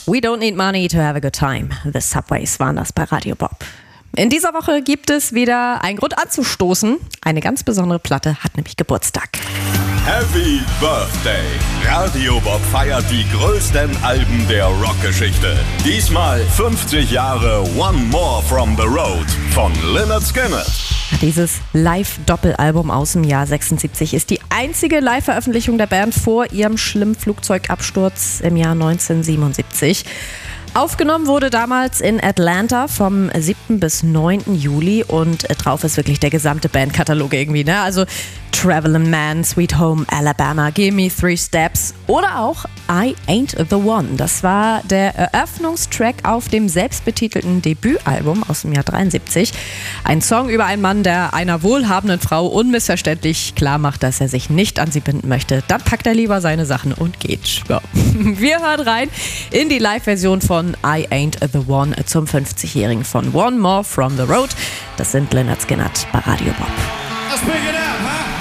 We don't need money to have a good time. The Subways waren das bei Radio Bob. In dieser Woche gibt es wieder einen Grund anzustoßen. Eine ganz besondere Platte hat nämlich Geburtstag. Happy Birthday! Radio Bob feiert die größten Alben der Rockgeschichte. Diesmal 50 Jahre One More from the Road von Lynyrd Skynyrd. Dieses Live-Doppelalbum aus dem Jahr 76 ist die einzige Live-Veröffentlichung der Band vor ihrem schlimmen Flugzeugabsturz im Jahr 1977. Aufgenommen wurde damals in Atlanta vom 7. bis 9. Juli und drauf ist wirklich der gesamte Bandkatalog irgendwie, ne? Also Travelin' Man, Sweet Home Alabama, Give Me Three Steps oder auch I Ain't the One. Das war der Eröffnungstrack auf dem selbstbetitelten Debütalbum aus dem Jahr 73. Ein Song über einen Mann, der einer wohlhabenden Frau unmissverständlich klar macht, dass er sich nicht an sie binden möchte. Dann packt er lieber seine Sachen und geht. Ja. Wir hören rein in die Live-Version von I Ain't the One zum 50-Jährigen von One More from the Road. Das sind Lynyrd Skynyrd bei Radio Bob. Let's pick it up, huh?